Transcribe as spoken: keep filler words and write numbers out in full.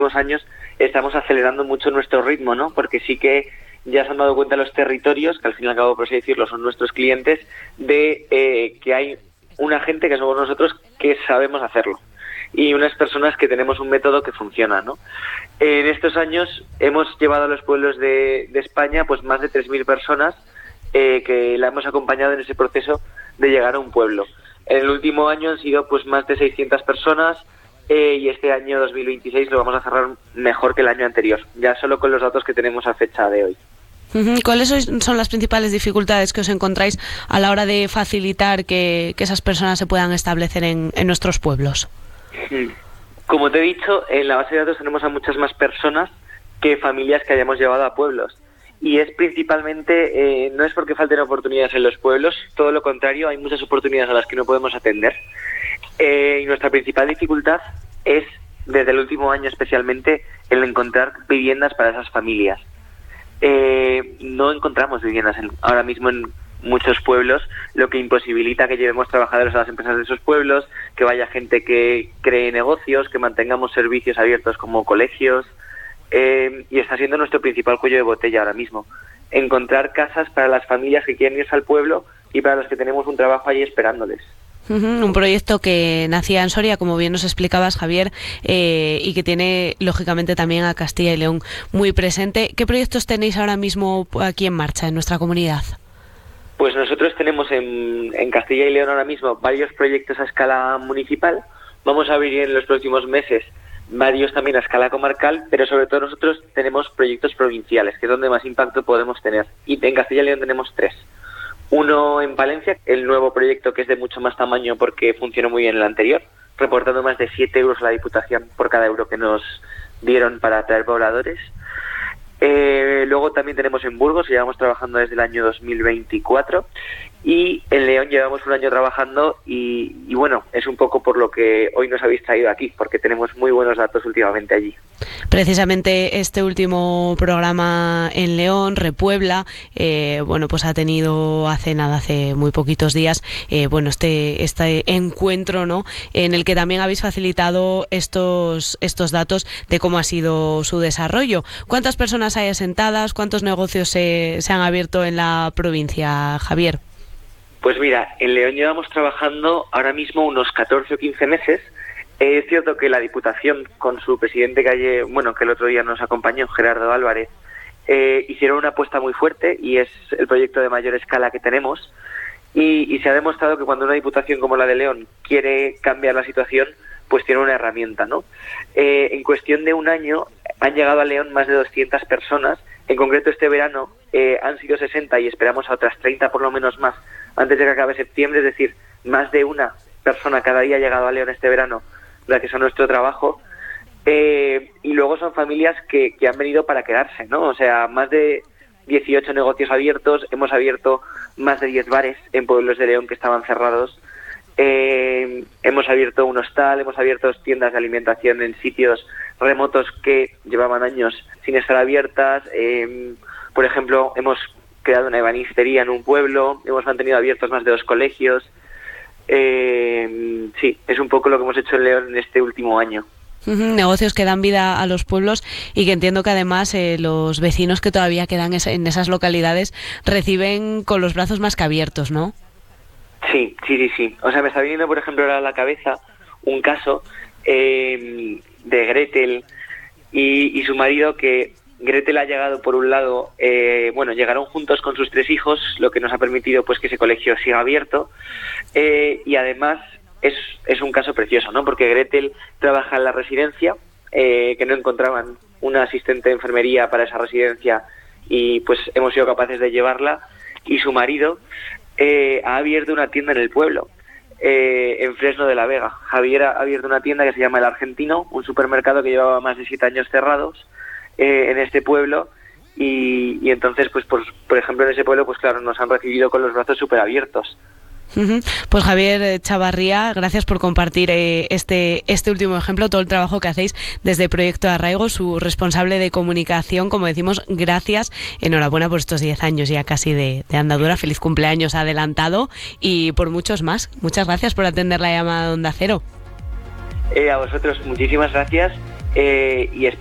últimos años estamos acelerando mucho nuestro ritmo, ¿no? Porque sí que ya se han dado cuenta los territorios, que al fin y al cabo, por así decirlo, son nuestros clientes, de eh, que hay una gente que somos nosotros que sabemos hacerlo y unas personas que tenemos un método que funciona, ¿no? En estos años hemos llevado a los pueblos de, de España pues más de tres mil personas eh, que la hemos acompañado en ese proceso de llegar a un pueblo. En el último año han sido pues más de seiscientas personas eh, y este año dos mil veintiséis lo vamos a cerrar mejor que el año anterior, ya solo con los datos que tenemos a fecha de hoy. ¿Cuáles son las principales dificultades que os encontráis a la hora de facilitar que, que esas personas se puedan establecer en, en nuestros pueblos? Como te he dicho, en la base de datos tenemos a muchas más personas que familias que hayamos llevado a pueblos. Y es principalmente, eh, no es porque falten oportunidades en los pueblos, todo lo contrario, hay muchas oportunidades a las que no podemos atender. Eh, y nuestra principal dificultad es, desde el último año especialmente, el encontrar viviendas para esas familias. Eh, no encontramos viviendas en, ahora mismo en muchos pueblos, lo que imposibilita que llevemos trabajadores a las empresas de esos pueblos, que vaya gente que cree negocios, que mantengamos servicios abiertos como colegios, eh, y está siendo nuestro principal cuello de botella ahora mismo. Encontrar casas para las familias que quieren irse al pueblo y para los que tenemos un trabajo allí esperándoles. Uh-huh, un proyecto que nacía en Soria, como bien nos explicabas, Javier, eh, y que tiene lógicamente también a Castilla y León muy presente. ¿Qué proyectos tenéis ahora mismo aquí en marcha en nuestra comunidad? Pues nosotros tenemos en, en Castilla y León ahora mismo varios proyectos a escala municipal. Vamos a abrir en los próximos meses varios también a escala comarcal, pero sobre todo nosotros tenemos proyectos provinciales, que es donde más impacto podemos tener. Y en Castilla y León tenemos tres. Uno en Palencia, el nuevo proyecto que es de mucho más tamaño porque funcionó muy bien el anterior, reportando más de siete euros a la Diputación por cada euro que nos dieron para atraer pobladores. Eh, luego también tenemos en Burgos, llevamos trabajando desde el año dos mil veinticuatro, y en León llevamos un año trabajando y, y bueno, es un poco por lo que hoy nos habéis traído aquí, porque tenemos muy buenos datos últimamente allí. Precisamente este último programa en León, Repuebla, eh, bueno, pues ha tenido hace nada, hace muy poquitos días, eh, bueno, este este encuentro, ¿no?, en el que también habéis facilitado estos estos datos de cómo ha sido su desarrollo. ¿Cuántas personas hay asentadas? ¿Cuántos negocios se, se han abierto en la provincia, Javier? Pues mira, en León llevamos trabajando ahora mismo unos catorce o quince meses. Es cierto que la Diputación, con su presidente Calle, bueno, que el otro día nos acompañó, Gerardo Álvarez, eh, hicieron una apuesta muy fuerte y es el proyecto de mayor escala que tenemos. Y, y se ha demostrado que cuando una Diputación como la de León quiere cambiar la situación, pues tiene una herramienta, ¿no? Eh, en cuestión de un año han llegado a León más de doscientas personas. En concreto este verano eh, han sido sesenta y esperamos a otras treinta por lo menos más antes de que acabe septiembre, es decir, más de una persona cada día ha llegado a León este verano gracias a nuestro trabajo, eh, y luego son familias que, que han venido para quedarse, ¿no? O sea, más de dieciocho negocios abiertos, hemos abierto más de diez bares en pueblos de León que estaban cerrados, eh, hemos abierto un hostal, hemos abierto tiendas de alimentación en sitios remotos que llevaban años sin estar abiertas, eh, por ejemplo, hemos creado una ebanistería en un pueblo, hemos mantenido abiertos más de dos colegios. Eh, sí, es un poco lo que hemos hecho en León en este último año. Uh-huh, negocios que dan vida a los pueblos y que entiendo que además eh, los vecinos que todavía quedan es, en esas localidades reciben con los brazos más que abiertos, ¿no? Sí, sí, sí, sí. O sea, me está viniendo, por ejemplo, ahora a la cabeza un caso eh, de Gretel y, y su marido, que Gretel ha llegado por un lado, eh, bueno, llegaron juntos con sus tres hijos, lo que nos ha permitido pues que ese colegio siga abierto, eh, y además es, es un caso precioso, ¿no? Porque Gretel trabaja en la residencia, eh, que no encontraban una asistente de enfermería para esa residencia y pues hemos sido capaces de llevarla, y su marido eh, ha abierto una tienda en el pueblo, eh, en Fresno de la Vega. Javier ha abierto una tienda que se llama El Argentino, un supermercado que llevaba más de siete años cerrados, Eh, en este pueblo, y, y entonces pues por, por ejemplo en ese pueblo pues claro, nos han recibido con los brazos súper abiertos. Uh-huh. Pues Javier Chavarría, gracias por compartir eh, este este último ejemplo, todo el trabajo que hacéis desde Proyecto Arraigo, su responsable de comunicación, como decimos, gracias, enhorabuena por estos diez años ya casi de, de andadura, feliz cumpleaños adelantado y por muchos más. Muchas gracias por atender la llamada de Onda Cero. Eh, a vosotros muchísimas gracias. eh, y